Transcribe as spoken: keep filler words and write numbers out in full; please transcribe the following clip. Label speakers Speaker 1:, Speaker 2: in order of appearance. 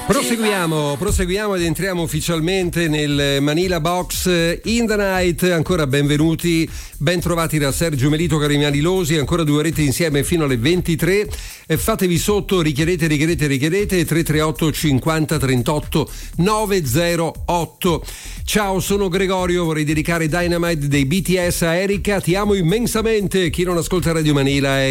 Speaker 1: Proseguiamo, proseguiamo ed entriamo ufficialmente nel Manila Box in the Night. Ancora benvenuti, ben trovati da Sergio Melito, Carimiani Losi. Ancora due orette insieme fino alle ventitré. E fatevi sotto, richiedete, richiedete, richiedete. tre tre otto cinquanta trentotto novecentotto. Ciao, sono Gregorio, vorrei dedicare Dynamite dei B T S a Erika. Ti amo immensamente. Chi non ascolta Radio Manila è